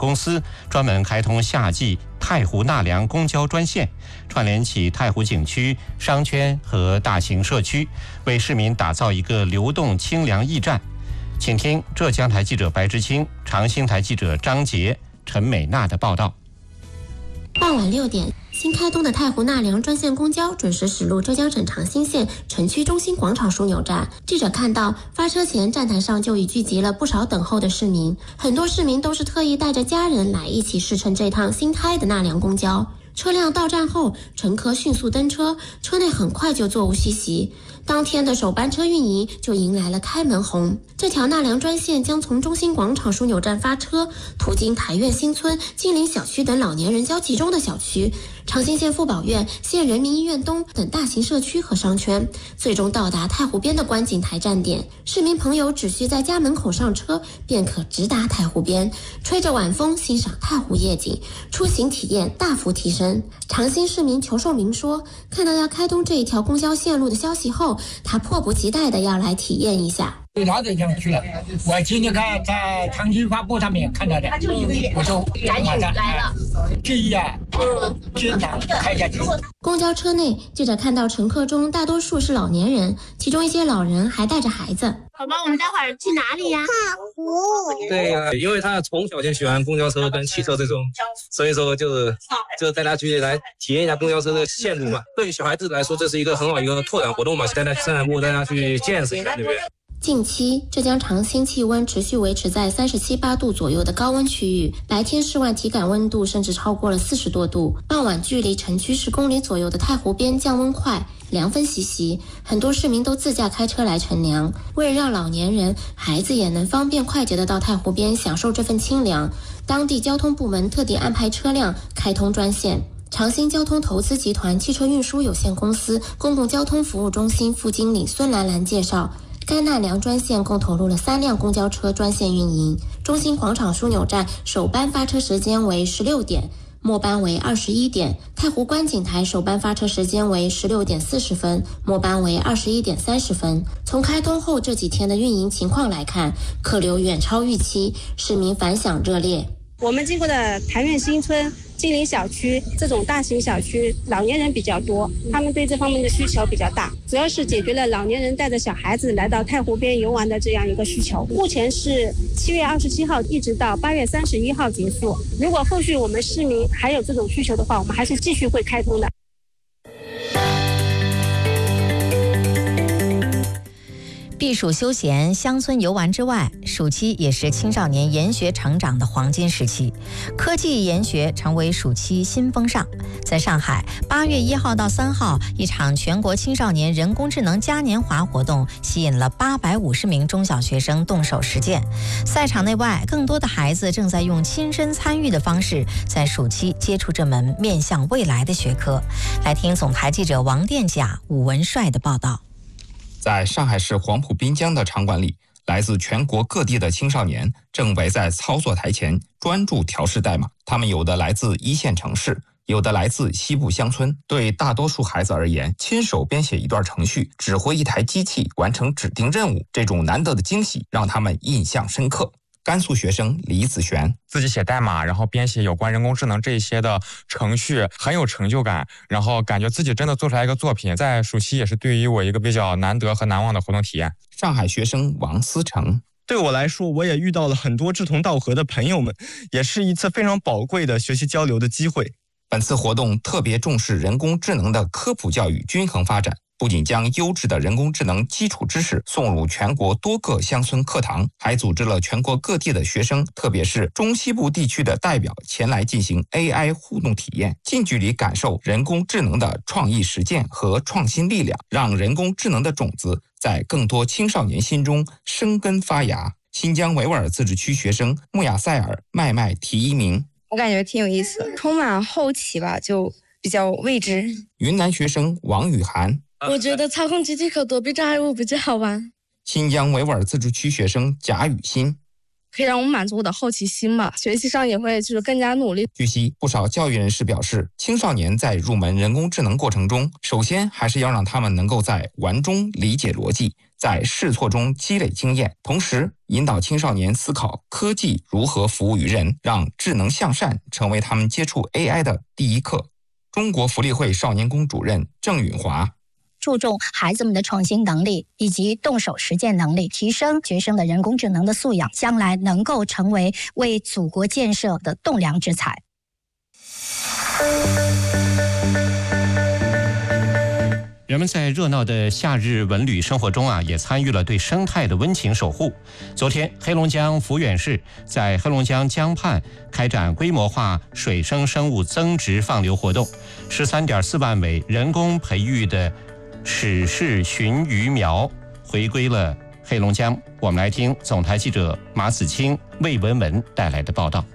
公司专门开通夏季太湖纳凉公交专线，串联起太湖景区、商圈和大型社区，为市民打造一个流动清凉驿站。请听浙江台记者白之清、长兴台记者张杰、陈美娜的报道。 傍晚6点，新开通的太湖纳凉专线公交准时驶入浙江省长兴县城区中心广场枢纽站。记者看到，发车前站台上就已聚集了不少等候的市民，很多市民都是特意带着家人来一起试乘这趟新开的纳凉公交。车辆到站后，乘客迅速登车，车内很快就座无虚席。当天的首班车运营就迎来了开门红。这条纳凉专线将从中心广场枢纽站发车，途经台苑新村、金陵小区等老年人较集中的小区，长兴县妇保院、县人民医院东等大型社区和商圈，最终到达太湖边的观景台站点。市民朋友只需在家门口上车，便可直达太湖边，吹着晚风欣赏太湖夜景，出行体验大幅提升。长兴市民裘寿明说，看到要开通这一条公交线路的消息后，他迫不及待的要来体验一下。 老早想去了，我今天看在长兴发布上面看到的，我说赶紧来了， 这一啊，经常开下去。 公交车内，记者看到乘客中大多数是老年人，其中一些老人还带着孩子。 宝宝，我们待会儿去哪里呀？ 太湖。 对呀，因为他从小就喜欢公交车跟汽车这种，所以说就带他去来体验一下公交车的线路嘛。对于小孩子来说，这是一个很好一个拓展活动嘛，带他散步，带他去见识一下，对不对？ 近期，浙江长兴气温持续维持在37、8度左右的高温区域，白天室外体感温度甚至超过了40多度。傍晚，距离城区10公里左右的太湖边降温快，凉风习习，很多市民都自驾开车来乘凉。为了让老年人、孩子也能方便快捷地到太湖边享受这份清凉，当地交通部门特地安排车辆开通专线。长兴交通投资集团汽车运输有限公司公共交通服务中心副经理孙兰兰介绍，该纳凉专线共投入了3辆公交车专线运营。中心广场枢纽站首班发车时间为16点，末班为21点；太湖观景台首班发车时间为16点40分，末班为21点30分。从开通后这几天的运营情况来看，客流远超预期，市民反响热烈。 我们经过的台苑新村、金陵小区这种大型小区，老年人比较多，他们对这方面的需求比较大，主要是解决了老年人带着小孩子来到太湖边游玩的这样一个需求。目前是7月27号一直到8月31号结束，如果后续我们市民还有这种需求的话，我们还是继续会开通的。 避暑休闲、乡村游玩之外，暑期也是青少年研学成长的黄金时期，科技研学成为暑期新风尚。在上海，8月1号到3号，一场全国青少年人工智能嘉年华活动吸引了850名中小学生动手实践。赛场内外，更多的孩子正在用亲身参与的方式，在暑期接触这门面向未来的学科。来听总台记者王殿甲、武文帅的报道。 在上海市黄浦滨江的场馆里，来自全国各地的青少年正围在操作台前专注调试代码。他们有的来自一线城市，有的来自西部乡村。对大多数孩子而言，亲手编写一段程序，指挥一台机器完成指定任务，这种难得的惊喜让他们印象深刻。甘肃学生李子璇自己写代码，然后编写有关人工智能这一些的程序，很有成就感，然后感觉自己真的做出来一个作品，在暑期也是对于我一个比较难得和难忘的活动体验。 上海学生王思成， 对我来说，我也遇到了很多志同道合的朋友们，也是一次非常宝贵的学习交流的机会。 本次活动特别重视人工智能的科普教育均衡发展，不仅将优质的人工智能基础知识送入全国多个乡村课堂，还组织了全国各地的学生，特别是中西部地区的代表前来进行 AI 互动体验，近距离感受人工智能的创意实践和创新力量，让人工智能的种子在更多青少年心中生根发芽。新疆维吾尔自治区学生穆亚塞尔麦麦提一名， 我感觉挺有意思，充满好奇吧，就比较未知。 云南学生王雨涵， 我觉得操控机器和躲避障碍物比较好玩。 新疆维吾尔自治区学生贾雨欣， 可以让我们满足我的好奇心吧，学习上也会就是更加努力。 据悉，不少教育人士表示，青少年在入门人工智能过程中，首先还是要让他们能够在玩中理解逻辑，在试错中积累经验，同时引导青少年思考科技如何服务于人，让智能向善成为他们接触 AI 的第一课。中国福利会少年宫主任郑允华。 注重孩子们的创新能力以及动手实践能力，提升学生的人工智能的素养，将来能够成为为祖国建设的栋梁之才。 人们在热闹的夏日文旅生活中也参与了对生态的温情守护。昨天，黑龙江抚远市在黑龙江江畔开展规模化水生生物增殖放流活动，13.4万尾人工培育的始氏鲟鱼苗回归了黑龙江。我们来听总台记者马子清、魏文文带来的报道。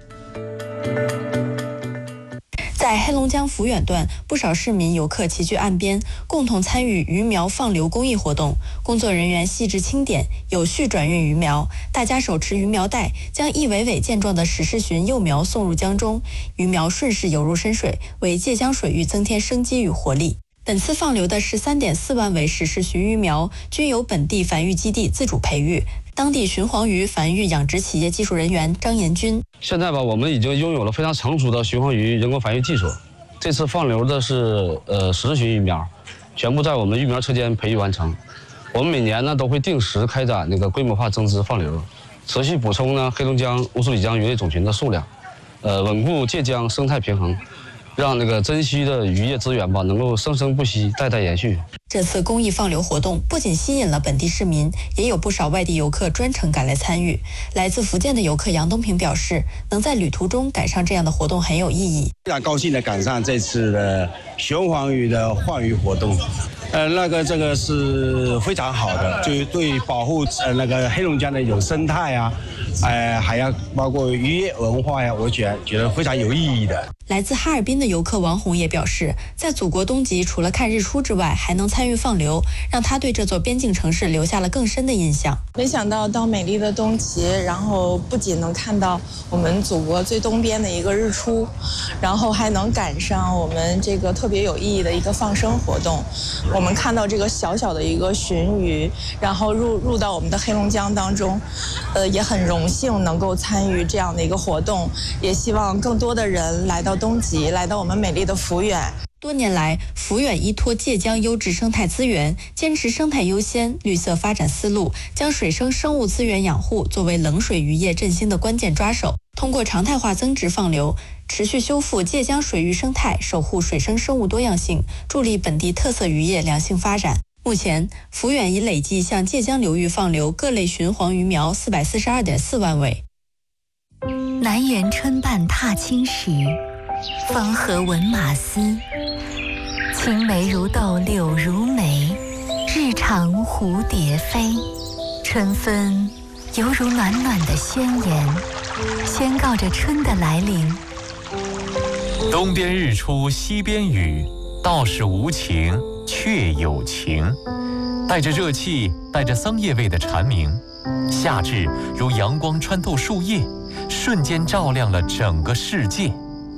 在黑龙江抚远段，不少市民游客齐聚岸边，共同参与鱼苗放流公益活动。工作人员细致清点，有序转运鱼苗，大家手持鱼苗袋，将一尾尾健壮的始氏鲟幼苗送入江中，鱼苗顺势游入深水，为界江水域增添生机与活力。本次放流的13.4万尾始氏鲟鱼苗，均由本地繁育基地自主培育。当地鲟黄鱼繁育养殖企业技术人员张延军： 现在我们已经拥有了非常成熟的鲟黄鱼人工繁育技术。这次放流的是始氏鲟鱼苗，全部在我们育苗车间培育完成。我们每年都会定时开展规模化增殖放流，持续补充黑龙江乌苏里江鱼类种群的数量，稳固界江生态平衡，让珍稀的渔业资源能够生生不息，代代延续。 这次公益放流活动不仅吸引了本地市民，也有不少外地游客专程赶来参与。来自福建的游客杨东平表示，能在旅途中赶上这样的活动很有意义。 非常高兴的赶上这次的鲟黄鱼的放鱼活动，这个是非常好的，就对保护黑龙江的有生态还要包括渔业文化我觉得非常有意义的。 来自哈尔滨的游客王红也表示，在祖国东极除了看日出之外，还能参与放流，让他对这座边境城市留下了更深的印象。 没想到到美丽的东极，然后不仅能看到我们祖国最东边的一个日出，然后还能赶上我们这个特别有意义的一个放生活动。我们看到这个小小的一个鲟鱼，然后入到我们的黑龙江当中，也很荣幸能够参与这样的一个活动，也希望更多的人来到东极，来到我们美丽的抚远。 多年来，抚远依托界江优质生态资源，坚持生态优先、绿色发展思路，将水生生物资源养护作为冷水渔业振兴的关键抓手。通过常态化增殖放流，持续修复界江水域生态，守护水生生物多样性，助力本地特色渔业良性发展。目前，抚远已累计向界江流域放流各类鲟黄鱼苗442.4万尾。 南园春半踏青时，芳荷闻马嘶。青梅如豆柳如眉，日长蝴蝶飞。春分犹如暖暖的宣言，宣告着春的来临。 东边日出西边雨，道是无晴却有晴。带着热气，带着桑叶味的蝉鸣，夏至如阳光穿透树叶，瞬间照亮了整个世界。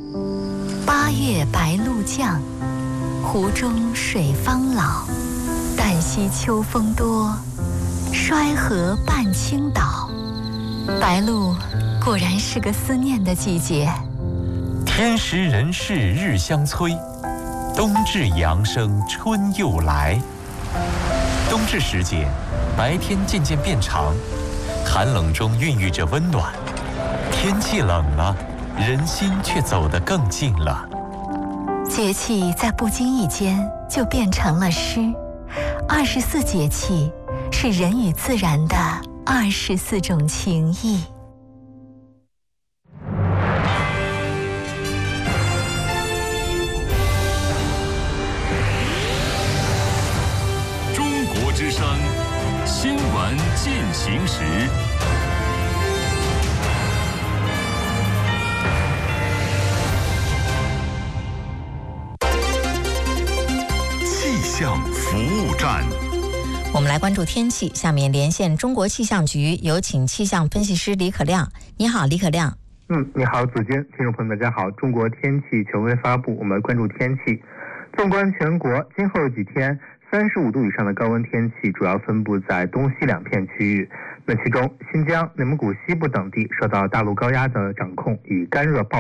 8月白露降，湖中水方老。旦夕秋风多，衰荷半倾倒。白露果然是个思念的季节。 天时人事日相催，冬至阳生春又来。冬至时节，白天渐渐变长，寒冷中孕育着温暖。天气冷了，人心却走得更近了。 节气在不经意间就变成了诗。24节气是人与自然的24种情谊。 中国之声新闻进行时。气象服务站。 我们来关注天气，下面连线中国气象局，有请气象分析师李可亮。你好，李可亮。 你好，子娟，听众朋友们，大家好。中国天气权威发布，我们关注天气。纵观全国，今后几天35度以上的高温天气主要分布在东西两片区域。那其中，新疆、内蒙古西部等地受到大陆高压的掌控，以干热暴